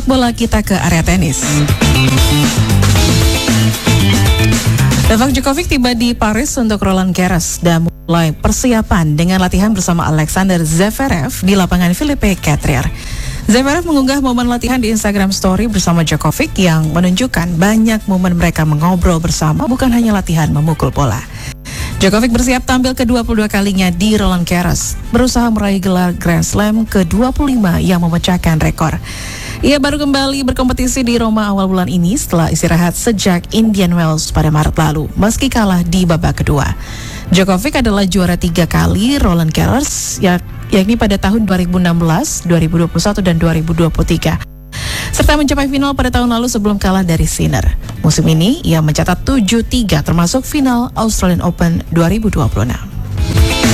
Bola kita ke area tenis. Novak Djokovic tiba di Paris untuk Roland Garros dan mulai persiapan dengan latihan bersama Alexander Zverev di lapangan Philippe Chatrier. Zverev mengunggah momen latihan di Instagram Story bersama Djokovic yang menunjukkan banyak momen mereka mengobrol bersama, bukan hanya latihan memukul bola. Djokovic bersiap tampil ke-22 kalinya di Roland Garros, berusaha meraih gelar Grand Slam ke-25 yang memecahkan rekor. Ia baru kembali berkompetisi di Roma awal bulan ini setelah istirahat sejak Indian Wells pada Maret lalu, meski kalah di babak kedua. Djokovic adalah juara 3 kali Roland Garros, yakni pada tahun 2016, 2021, dan 2023. Serta mencapai final pada tahun lalu sebelum kalah dari Sinner. Musim ini ia mencatat 7-3 termasuk final Australian Open 2026.